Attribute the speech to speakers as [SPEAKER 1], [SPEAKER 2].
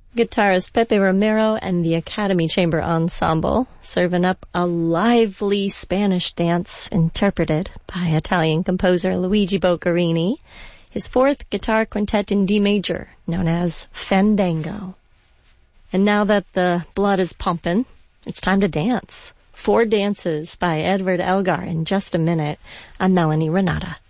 [SPEAKER 1] Guitarist Pepe Romero and the Academy Chamber Ensemble serving up a lively Spanish dance interpreted by Italian composer Luigi Boccherini, his fourth guitar quintet in D major, known as Fandango. And now that the blood is pumping, it's time to dance. 4 dances by Edward Elgar in just a minute. I'm Melanie Renata.